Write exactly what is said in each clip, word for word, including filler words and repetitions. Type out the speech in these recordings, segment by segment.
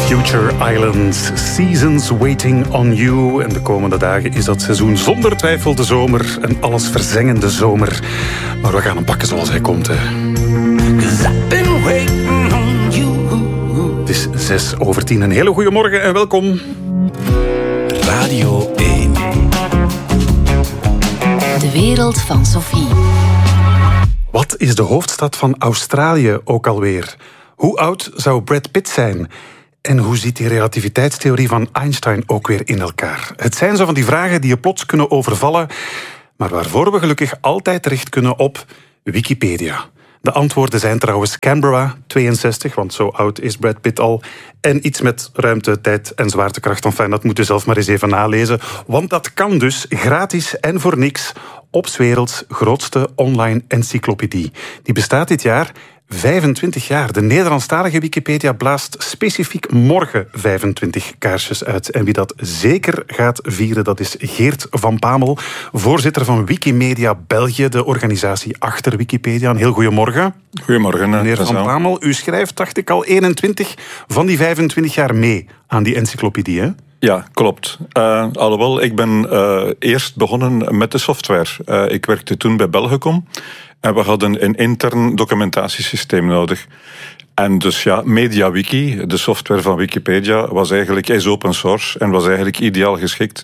Future Island, Seasons Waiting on You. En de komende dagen is dat seizoen zonder twijfel de zomer. Een allesverzengende zomer. Maar we gaan hem pakken zoals hij komt. Hè. Het is zes over tien. Een hele goede morgen en welkom. Radio één. De wereld van Sophie. Wat is de hoofdstad van Australië ook alweer? Hoe oud zou Brad Pitt zijn? En hoe zit die relativiteitstheorie van Einstein ook weer in elkaar? Het zijn zo van die vragen die je plots kunnen overvallen, maar waarvoor we gelukkig altijd terecht kunnen op Wikipedia. De antwoorden zijn trouwens Canberra, tweeënzestig, want zo oud is Brad Pitt al. En iets met ruimte, tijd en zwaartekracht. Enfin, dat moet u zelf maar eens even nalezen. Want dat kan dus gratis en voor niks op 's werelds grootste online encyclopedie. Die bestaat dit jaar vijfentwintig jaar. De Nederlandstalige Wikipedia blaast specifiek morgen vijfentwintig kaarsjes uit. En wie dat zeker gaat vieren, dat is Geert van Pamel, voorzitter van Wikimedia België, de organisatie achter Wikipedia. Een heel goedemorgen. Goedemorgen. Meneer Van Pamel, u schrijft, dacht ik, al eenentwintig van die vijfentwintig jaar mee aan die encyclopedie, hè? Ja, klopt. Uh, alhoewel, ik ben uh, eerst begonnen met de software. Uh, ik werkte toen bij Belgacom. En we hadden een intern documentatiesysteem nodig. En dus ja, MediaWiki, de software van Wikipedia, was eigenlijk, is open source en was eigenlijk ideaal geschikt.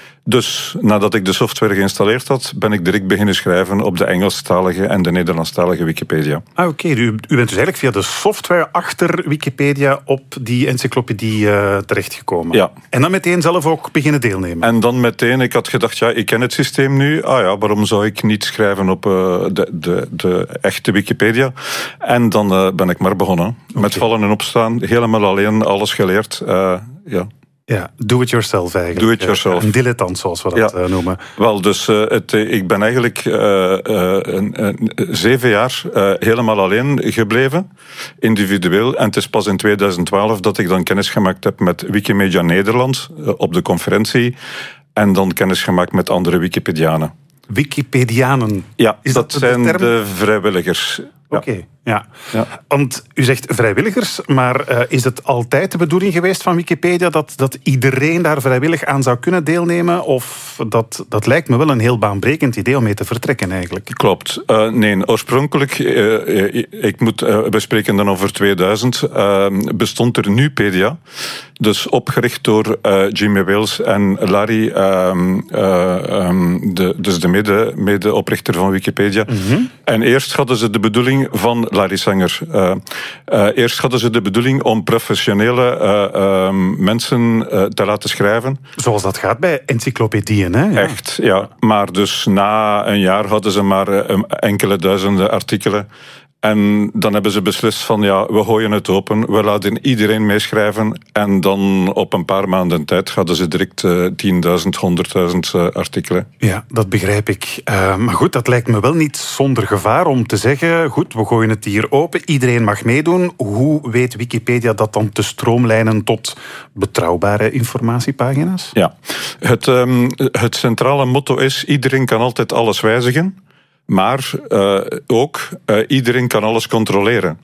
Dus nadat ik de software geïnstalleerd had, ben ik direct beginnen schrijven op de Engelstalige en de Nederlandstalige Wikipedia. Ah, oké. Okay. U, u bent dus eigenlijk via de software achter Wikipedia op die encyclopedie uh, terechtgekomen. Ja. En dan meteen zelf ook beginnen deelnemen. En dan meteen, ik had gedacht, ja, ik ken het systeem nu. Ah ja, waarom zou ik niet schrijven op uh, de, de, de echte Wikipedia? En dan uh, ben ik maar begonnen. Okay. Met vallen en opstaan, helemaal alleen, alles geleerd. Uh, ja. Ja, do it yourself eigenlijk. Do it yourself. Een dilettant, zoals we dat ja. noemen. Wel, dus uh, het, ik ben eigenlijk uh, uh, een, een, zeven jaar uh, helemaal alleen gebleven, individueel. En het is pas in tweeduizend twaalf dat ik dan kennis gemaakt heb met Wikimedia Nederland uh, op de conferentie. En dan kennis gemaakt met andere Wikipedianen. Wikipedianen? Ja, is dat, dat zijn de, de vrijwilligers. Oké, okay, ja. ja. Want u zegt vrijwilligers, maar uh, is het altijd de bedoeling geweest van Wikipedia dat, dat iedereen daar vrijwillig aan zou kunnen deelnemen? Of dat, dat lijkt me wel een heel baanbrekend idee om mee te vertrekken eigenlijk. Klopt. Uh, nee, oorspronkelijk, uh, ik moet, uh, we spreken dan over tweeduizend, uh, bestond er Nupedia. Dus opgericht door uh, Jimmy Wales en Larry, um, uh, um, de, dus de mede, medeoprichter van Wikipedia. Mm-hmm. En eerst hadden ze de bedoeling van Larry Sanger. Uh, uh, eerst hadden ze de bedoeling om professionele uh, uh, mensen uh, te laten schrijven. Zoals dat gaat bij encyclopedieën, hè? Ja. Echt, ja. Maar dus na een jaar hadden ze maar uh, enkele duizenden artikelen. En dan hebben ze beslist van, ja, we gooien het open, we laten iedereen meeschrijven. En dan op een paar maanden tijd hadden ze direct uh, tienduizend, honderdduizend uh, artikelen. Ja, dat begrijp ik. Uh, maar goed, dat lijkt me wel niet zonder gevaar om te zeggen, goed, we gooien het hier open, iedereen mag meedoen. Hoe weet Wikipedia dat dan te stroomlijnen tot betrouwbare informatiepagina's? Ja, het, um, het centrale motto is, iedereen kan altijd alles wijzigen. Maar uh, ook, uh, iedereen kan alles controleren.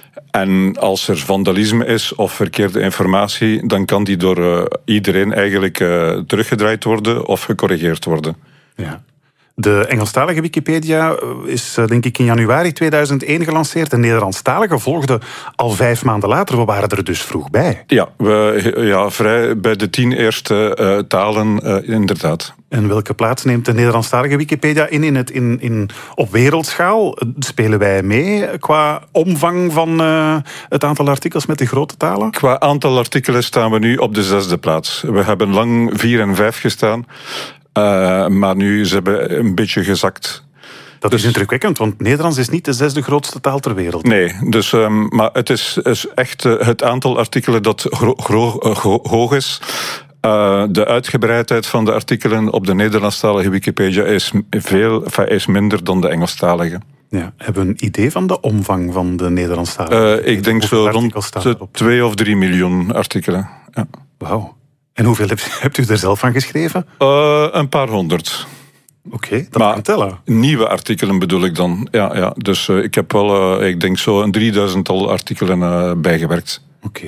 En als er vandalisme is of verkeerde informatie, dan kan die door uh, iedereen eigenlijk uh, teruggedraaid worden of gecorrigeerd worden. Ja. De Engelstalige Wikipedia is denk ik in januari tweeduizend één gelanceerd. De Nederlandstalige volgde al vijf maanden later. We waren er dus vroeg bij. Ja, we, ja vrij bij de tien eerste uh, talen uh, inderdaad. En welke plaats neemt de Nederlandstalige Wikipedia in, in, het, in, in op wereldschaal? Spelen wij mee qua omvang van uh, het aantal artikels met de grote talen? Qua aantal artikelen staan we nu op de zesde plaats. We hebben lang vier en vijf gestaan. Uh, maar nu is het een beetje gezakt. Dat dus, is indrukwekkend, want Nederlands is niet de zesde grootste taal ter wereld. Nee, dus, um, maar het is, is echt uh, het aantal artikelen dat gro- gro- uh, hoog is. Uh, de uitgebreidheid van de artikelen op de Nederlandstalige Wikipedia is, veel, is minder dan de Engelstalige. Ja, hebben we een idee van de omvang van de Nederlandstalige? Uh, ik denk zo rond twee of drie miljoen artikelen. Ja. Wauw. En hoeveel hebt, hebt u er zelf van geschreven? Uh, een paar honderd. Oké, okay, dat maar kan tellen. Nieuwe artikelen bedoel ik dan. Ja, ja. Dus uh, ik heb wel, uh, ik denk zo een drieduizendtal artikelen uh, bijgewerkt. Oké. Okay.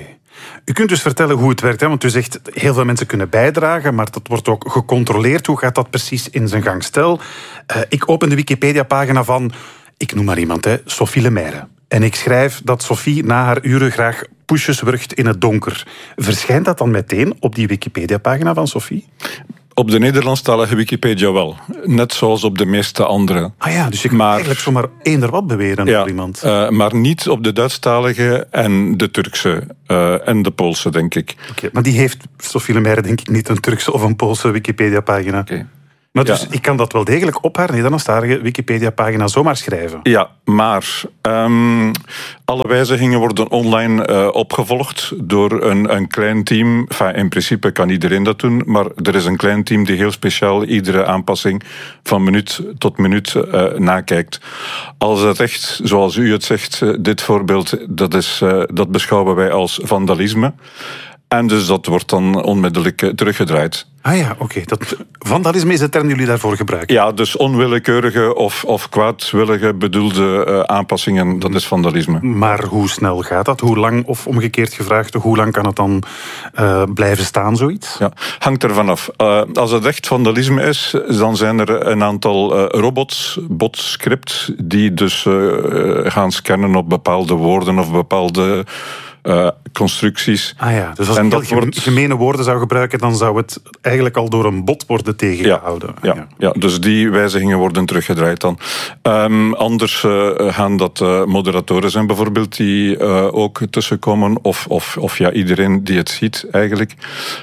U kunt dus vertellen hoe het werkt, hè? Want u zegt heel veel mensen kunnen bijdragen, maar dat wordt ook gecontroleerd. Hoe gaat dat precies in zijn gang? Stel, uh, ik open de Wikipedia-pagina van, ik noem maar iemand, hè, Sophie Lemaire. En ik schrijf dat Sophie na haar uren graag poesjes wurgt in het donker. Verschijnt dat dan meteen op die Wikipedia-pagina van Sophie? Op de Nederlandstalige Wikipedia wel. Net zoals op de meeste andere. Ah ja, dus je kan maar, eigenlijk zomaar eender wat beweren ja, over iemand. Uh, maar niet op de Duitsstalige en de Turkse uh, en de Poolse, denk ik. Okay, maar die heeft Sophie Lemaire denk ik niet een Turkse of een Poolse Wikipedia-pagina. Okay. Maar dus ja. ik kan dat wel degelijk op haar Nederlandstalige Wikipedia-pagina zomaar schrijven. Ja, maar um, alle wijzigingen worden online uh, opgevolgd door een, een klein team. Enfin, in principe kan iedereen dat doen, maar er is een klein team die heel speciaal iedere aanpassing van minuut tot minuut uh, nakijkt. Als het echt, zoals u het zegt, dit voorbeeld, dat, is, uh, dat beschouwen wij als vandalisme. En dus dat wordt dan onmiddellijk teruggedraaid. Ah ja, oké. Okay. Vandalisme is de term die jullie daarvoor gebruiken? Ja, dus onwillekeurige of, of kwaadwillige bedoelde uh, aanpassingen, dat is vandalisme. Maar hoe snel gaat dat? Hoe lang, of omgekeerd gevraagd, hoe lang kan het dan uh, blijven staan, zoiets? Ja, hangt ervan af. Uh, als het echt vandalisme is, dan zijn er een aantal uh, robots, botscript, die dus uh, gaan scannen op bepaalde woorden of bepaalde Uh, constructies. Ah ja, dus als en ik dat wordt gemene woorden zou gebruiken, dan zou het eigenlijk al door een bot worden tegengehouden. Ja, ja, ja. ja dus die wijzigingen worden teruggedraaid dan. Um, anders uh, gaan dat uh, moderatoren zijn bijvoorbeeld die uh, ook tussenkomen, of, of, of ja, iedereen die het ziet eigenlijk.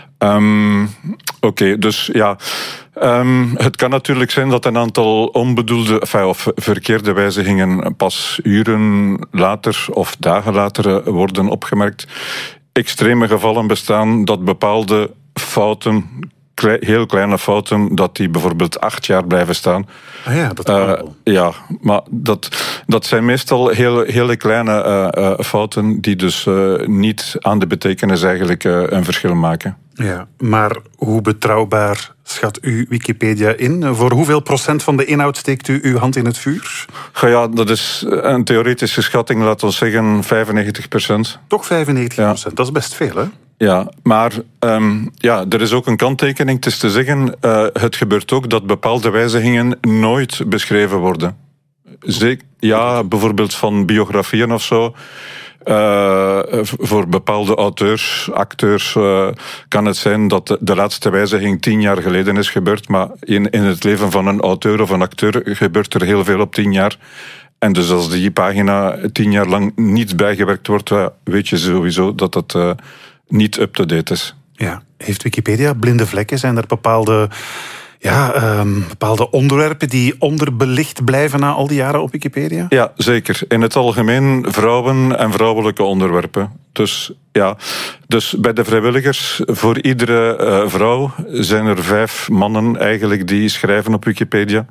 Um, Oké, okay, dus ja... Um, het kan natuurlijk zijn dat een aantal onbedoelde enfin, of verkeerde wijzigingen pas uren later of dagen later worden opgemerkt. Extreme gevallen bestaan dat bepaalde fouten, klei, heel kleine fouten, dat die bijvoorbeeld acht jaar blijven staan. Ah ja, dat kan uh, wel. Ja, maar dat, dat zijn meestal heel, hele kleine uh, uh, fouten die dus uh, niet aan de betekenis eigenlijk uh, een verschil maken. Ja, maar hoe betrouwbaar schat u Wikipedia in? Voor hoeveel procent van de inhoud steekt u uw hand in het vuur? Ja, dat is een theoretische schatting, laten we zeggen vijfennegentig procent. Toch vijfennegentig procent, ja. Dat is best veel, hè? Ja, maar um, ja, er is ook een kanttekening. Het is te zeggen, uh, het gebeurt ook dat bepaalde wijzigingen nooit beschreven worden. Zeker, ja, bijvoorbeeld van biografieën of zo. Uh, voor bepaalde auteurs, acteurs, uh, kan het zijn dat de, de laatste wijziging tien jaar geleden is gebeurd, maar in, in het leven van een auteur of een acteur gebeurt er heel veel op tien jaar. En dus als die pagina tien jaar lang niet bijgewerkt wordt, weet je sowieso dat dat uh, niet up-to-date is. Ja. Heeft Wikipedia blinde vlekken? Zijn er bepaalde... Ja, um, bepaalde onderwerpen die onderbelicht blijven na al die jaren op Wikipedia? Ja, zeker. In het algemeen vrouwen en vrouwelijke onderwerpen. Dus ja, dus bij de vrijwilligers, voor iedere uh, vrouw zijn er vijf mannen eigenlijk die schrijven op Wikipedia.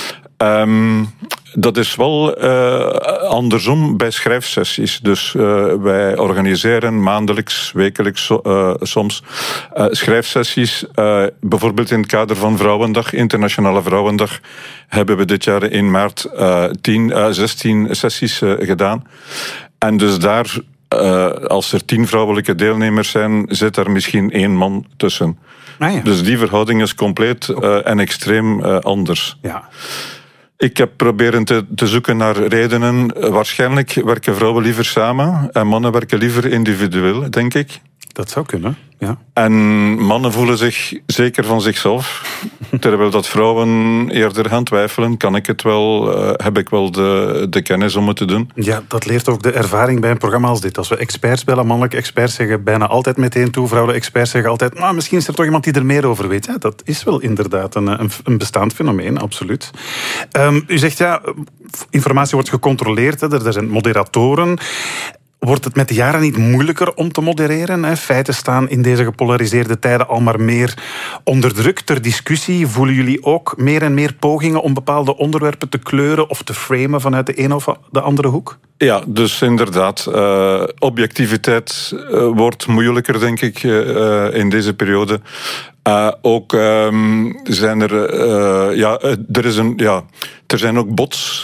Um, dat is wel uh, andersom bij schrijfsessies. Dus uh, wij organiseren maandelijks, wekelijks uh, soms uh, schrijfsessies. Uh, bijvoorbeeld in het kader van Vrouwendag, Internationale Vrouwendag, hebben we dit jaar in maart uh, tien, uh, zestien sessies uh, gedaan. En dus daar, uh, als er tien vrouwelijke deelnemers zijn, zit er misschien één man tussen. Ah ja. Dus die verhouding is compleet uh, en extreem uh, anders. Ja. Ik heb proberen te, te zoeken naar redenen. Waarschijnlijk werken vrouwen liever samen en mannen werken liever individueel, denk ik. Dat zou kunnen, ja. En mannen voelen zich zeker van zichzelf. Terwijl dat vrouwen eerder gaan twijfelen. Kan ik het wel? Uh, heb ik wel de, de kennis om het te doen? Ja, dat leert ook de ervaring bij een programma als dit. Als we experts bellen, mannelijke experts zeggen bijna altijd meteen toe. Vrouwelijke experts zeggen altijd, nou, misschien is er toch iemand die er meer over weet. Ja, dat is wel inderdaad een, een, een bestaand fenomeen, absoluut. Um, u zegt, ja, informatie wordt gecontroleerd. Hè, er zijn moderatoren. Wordt het met de jaren niet moeilijker om te modereren? Feiten staan in deze gepolariseerde tijden al maar meer onder druk ter discussie. Voelen jullie ook meer en meer pogingen om bepaalde onderwerpen te kleuren of te framen vanuit de een of de andere hoek? Ja, dus inderdaad. Uh, objectiviteit uh, wordt moeilijker, denk ik, uh, in deze periode. Uh, ook um, zijn er, uh, ja, er is een, ja, er zijn ook bots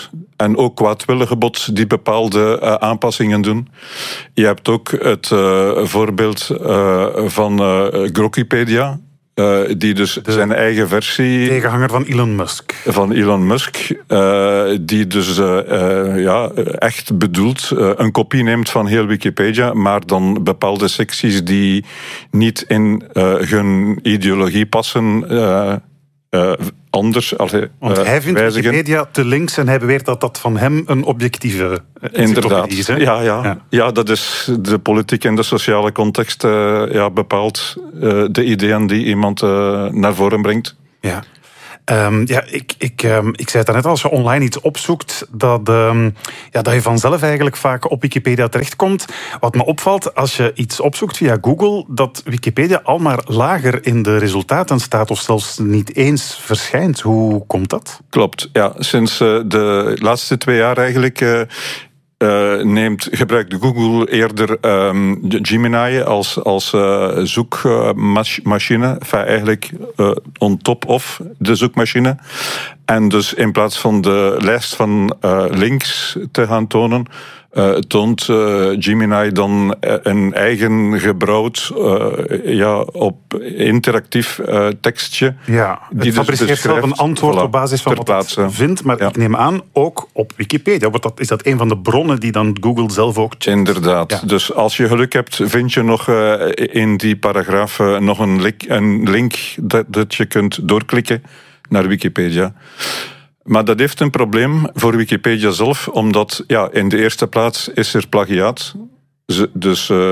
en ook kwaadwillige bots die bepaalde uh, aanpassingen doen. Je hebt ook het uh, voorbeeld uh, van uh, Grokkipedia. Uh, die dus de zijn eigen versie... Tegenhanger van Elon Musk. Van Elon Musk. Uh, die dus uh, uh, ja, echt bedoeld uh, een kopie neemt van heel Wikipedia, maar dan bepaalde secties die niet in uh, hun ideologie passen... Uh, Uh, anders. Allee, Want uh, hij vindt wijzigen. Wikipedia te links en hij beweert dat dat van hem een objectieve Inderdaad. is. Hè? Ja, ja. Ja. ja, dat is de politieke en de sociale context uh, ja, bepaalt uh, de ideeën die iemand uh, naar voren brengt. Ja. Um, ja, ik, ik, um, ik zei het daarnet al, als je online iets opzoekt, dat, um, ja, dat je vanzelf eigenlijk vaak op Wikipedia terechtkomt. Wat me opvalt, als je iets opzoekt via Google, dat Wikipedia al maar lager in de resultaten staat of zelfs niet eens verschijnt. Hoe komt dat? Klopt, ja. Sinds uh, de laatste twee jaar eigenlijk... Uh, Uh, neemt, gebruikt Google eerder um, Gemini als, als uh, zoekmachine, enfin, eigenlijk uh, on top of de zoekmachine. En dus in plaats van de lijst van uh, links te gaan tonen, uh, toont uh, Gemini dan een eigen gebrouwd, uh, ja, op interactief uh, tekstje. Ja, het die fabriceert dus zelf een antwoord voilà, op basis van wat plaatse. het vindt, maar ja. ik neem aan, ook op Wikipedia. Wordt dat, is dat een van de bronnen die dan Google zelf ook checkt? Inderdaad. Ja. Dus als je geluk hebt, vind je nog uh, in die paragraaf uh, nog een link, een link dat, dat je kunt doorklikken naar Wikipedia. Maar dat heeft een probleem voor Wikipedia zelf, omdat ja, in de eerste plaats is er plagiaat. Dus, uh,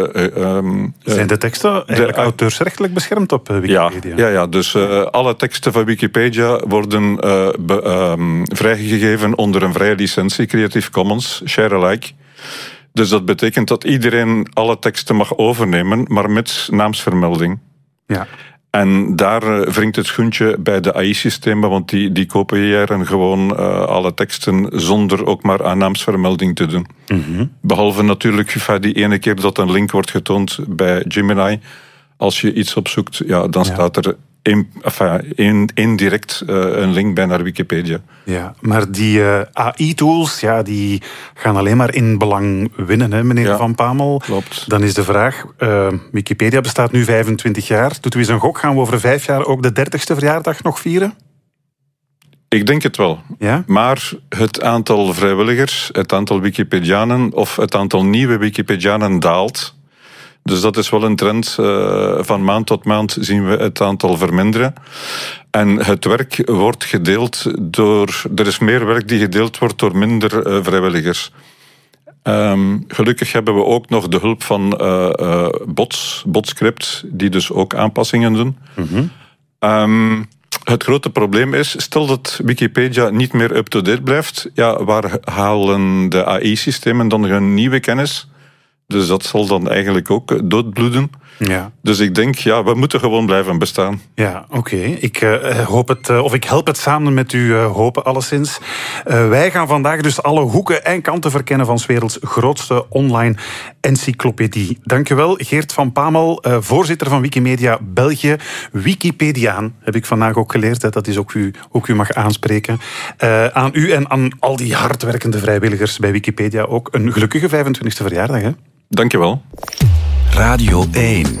um, Zijn de teksten eigenlijk de, auteursrechtelijk beschermd op Wikipedia? Ja, ja, ja dus uh, alle teksten van Wikipedia worden uh, be, um, vrijgegeven onder een vrije licentie, Creative Commons, share alike. Dus dat betekent dat iedereen alle teksten mag overnemen, maar met naamsvermelding. Ja. En daar wringt het schoentje bij de A I-systemen, want die, die kopiëren gewoon uh, alle teksten zonder ook maar aan naamsvermelding te doen. Mm-hmm. Behalve natuurlijk die ene keer dat een link wordt getoond bij Gemini. Als je iets opzoekt, ja, dan ja. staat er in, enfin, in, indirect uh, een link bij naar Wikipedia. Ja, maar die uh, A I-tools, ja, die gaan alleen maar in belang winnen, hè, meneer ja, Van Pamel. Klopt. Dan is de vraag, uh, Wikipedia bestaat nu vijfentwintig jaar. Doet u eens een gok, gaan we over vijf jaar ook de dertigste verjaardag nog vieren? Ik denk het wel. Ja? Maar het aantal vrijwilligers, het aantal Wikipedianen of het aantal nieuwe Wikipedianen daalt. Dus dat is wel een trend. Uh, van maand tot maand zien we het aantal verminderen. En het werk wordt gedeeld door... Er is meer werk die gedeeld wordt door minder uh, vrijwilligers. Um, gelukkig hebben we ook nog de hulp van uh, uh, bots, botscript, die dus ook aanpassingen doen. Mm-hmm. Um, het grote probleem is, stel dat Wikipedia niet meer up-to-date blijft, ja, waar halen de A I-systemen dan hun nieuwe kennis? Dus dat zal dan eigenlijk ook doodbloeden. Ja. Dus ik denk, ja, we moeten gewoon blijven bestaan. Ja, oké. Okay. Ik uh, hoop het, uh, of ik help het samen met u uh, hopen, alleszins. Uh, wij gaan vandaag dus alle hoeken en kanten verkennen van 's werelds grootste online encyclopedie. Dankjewel, Geert Van Pamel, uh, voorzitter van Wikimedia België. Wikipediaan, heb ik vandaag ook geleerd. Hè. Dat is ook u, ook u mag aanspreken. Uh, aan u en aan al die hardwerkende vrijwilligers bij Wikipedia ook een gelukkige vijfentwintigste verjaardag. Hè. Dankjewel. Radio één.